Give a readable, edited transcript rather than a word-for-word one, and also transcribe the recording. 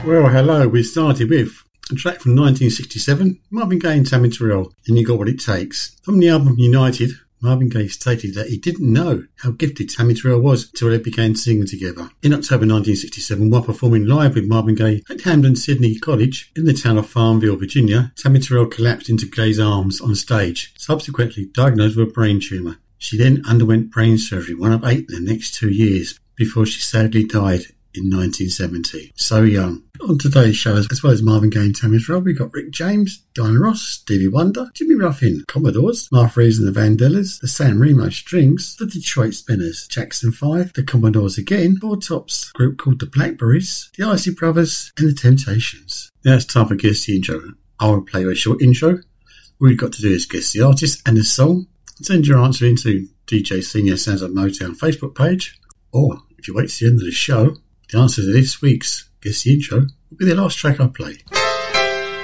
Well, hello. We started with a track from 1967, Marvin Gaye and Tammy Terrell, and You Got What It Takes. From the album United, Marvin Gaye stated that he didn't know how gifted Tammy Terrell was until they began singing together. In October 1967, while performing live with Marvin Gaye at Hamden Sydney College in the town of Farmville, Virginia, Tammy Terrell collapsed into Gaye's arms on stage, subsequently diagnosed with a brain tumour. She then underwent brain surgery, one of 8 in the next 2 years, before she sadly died in 1970. So young. On today's show, as well as Marvin Gaye and Tammy Terrell, we've got Rick James, Diana Ross, Stevie Wonder, Jimmy Ruffin, Commodores, Martha Reeves and the Vandellas, the San Remo Strings, the Detroit Spinners, Jackson 5, the Commodores again, Four Tops, a group called the Blackberries, the Isley Brothers, and the Temptations. Now it's time for Guess the Intro. I will play you a short intro. All you've got to do is guess the artist and the song, and send your answer into DJ Senior Sounds of Motown Facebook page, or if you wait to the end of the show, the answer to this week's Guess the Intro will be the last track I play.